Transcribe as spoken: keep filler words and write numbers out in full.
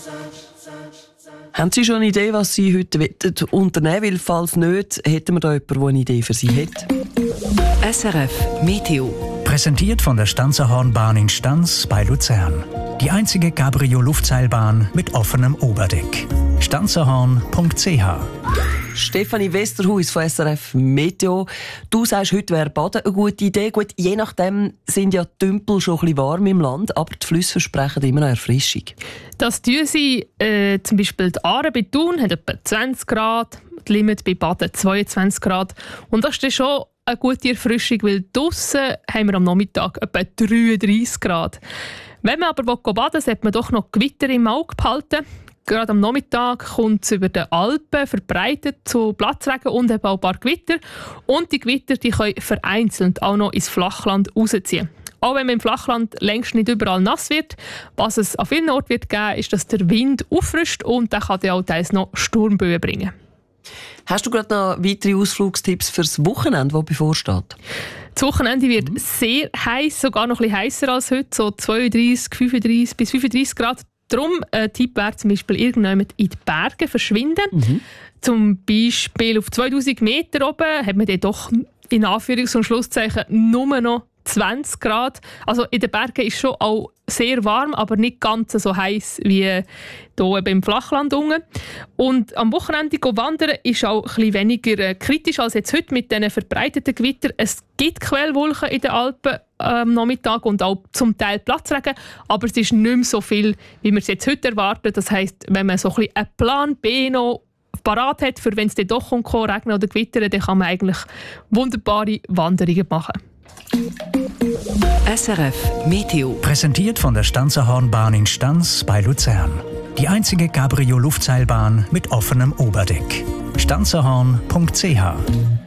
Haben Sie schon eine Idee, was Sie heute unternehmen wollen? Weil, falls nicht, hätten wir da jemanden, der eine Idee für Sie hat? S R F Meteo. Präsentiert von der Stanzerhornbahn in Stanz bei Luzern. Die einzige Cabrio-Luftseilbahn mit offenem Oberdeck. stanzerhorn punkt c h. Stefanie Westerhuis von S R F Meteo. Du sagst, heute wäre Baden eine gute Idee. Gut, je nachdem sind ja die Tümpel schon ein bisschen warm im Land, aber die Flüsse versprechen immer noch Erfrischung. Das tun sie, äh, zum Beispiel die Aare bei Thun hat etwa zwanzig Grad, die Limit bei Baden zweiundzwanzig Grad. Und das ist schon eine gute Erfrischung, weil draussen haben wir am Nachmittag etwa dreiunddreissig Grad. Wenn man aber baden will, sollte man doch noch Gewitter im Auge behalten. Gerade am Nachmittag kommt es über den Alpen verbreitet zu Platzregen und eben auch ein paar Gewitter. Und die Gewitter die können vereinzelt auch noch ins Flachland rausziehen. Auch wenn man im Flachland längst nicht überall nass wird, was es an vielen Orten wird geben, ist, dass der Wind auffrischt und der kann dann auch teils noch Sturmböen bringen. Hast du gerade noch weitere Ausflugstipps für das Wochenende, das bevorsteht? Das Wochenende wird mhm. sehr heiß, sogar noch ein bisschen heißer als heute, so zweiunddreissig, fünfunddreissig bis fünfunddreissig Grad. Darum ein Tipp wäre zum Beispiel irgendjemand in die Berge verschwinden. Mhm. Zum Beispiel auf zweitausend Meter oben hat man dann doch in Anführungs- und Schlusszeichen nur noch zwanzig Grad. Also in den Bergen ist schon auch sehr warm, aber nicht ganz so heiß wie hier im Flachland unten. Und am Wochenende wandern ist auch ein bisschen weniger kritisch als jetzt heute mit diesen verbreiteten Gewittern. Es gibt Quellwolken in den Alpen am Nachmittag und auch zum Teil Platzregen, aber es ist nicht mehr so viel, wie wir es jetzt heute erwarten. Das heisst, wenn man so ein bisschen einen Plan B noch parat hat, für wenn es dann doch kommt, regnen oder gewittern, dann kann man eigentlich wunderbare Wanderungen machen. S R F Meteo. Präsentiert von der Stanzerhornbahn in Stanz bei Luzern. Die einzige Cabrio-Luftseilbahn mit offenem Oberdeck. stanzerhorn punkt c h.